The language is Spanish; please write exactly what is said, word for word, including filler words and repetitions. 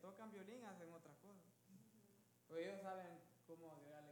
tocan violín hacen otras cosas. Pues ellos saben cómo agregarle